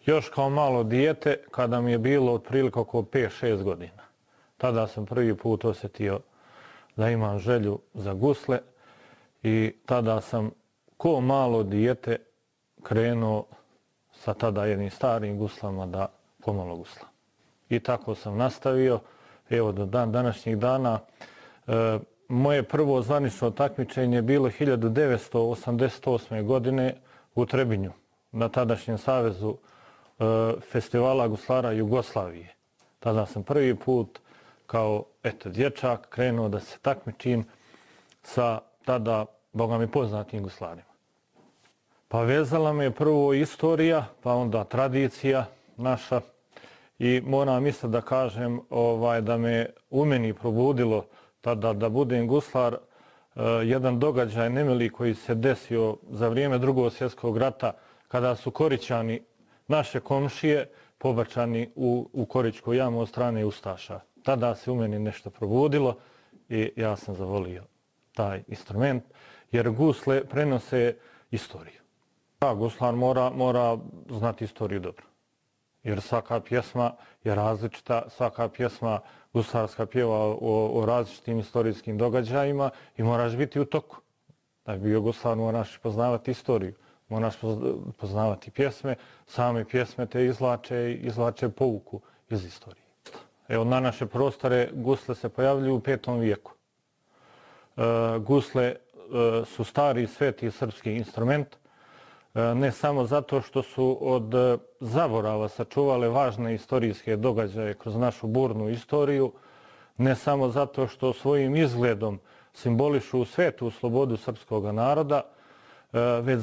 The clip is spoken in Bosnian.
Još kao malo dijete, kada mi je bilo otprilike oko 5-6 godina. Tada sam prvi put osjetio da imam želju za gusle i tada sam ko malo dijete krenuo sa tada jednim starim guslama da pomalo guslam. I tako sam nastavio, evo do današnjih dana. Moje prvo zvanično takmičenje je bilo 1988. godine u Trebinju, na tadašnjem savezu festivala guslara Jugoslavije. Tada sam prvi put kao dječak krenuo da se takmičim sa tada, boga mi, poznatim guslarima. Pa vezala me prvo istorija, pa onda tradicija naša i moram isto da kažem da me u meni probudilo tada da budem guslar jedan događaj nemili koji se desio za vrijeme Drugog svjetskog rata kada su Korićani, naše komšije, pobačani u Korićku jamu od strane ustaša. Tada se u meni nešto probudilo i ja sam zavolio taj instrument, jer gusle prenose istoriju. Guslar mora znati istoriju dobro, jer svaka pjesma je različita, svaka pjesma guslarska pjeva o različitim istorijskim događajima i moraš biti u toku. Da bi bio guslar moraš poznavati istoriju, moraš poznavati pjesme, same pjesme te izvlače pouku iz istorije. Evo, na naše prostore gusle se pojavljuju u 5. vijeku. Gusle su stari sveti srpski instrument, ne samo zato što su od zaborava sačuvale važne istorijske događaje kroz našu burnu istoriju, ne samo zato što svojim izgledom simbolišu svetu slobodu srpskog naroda, već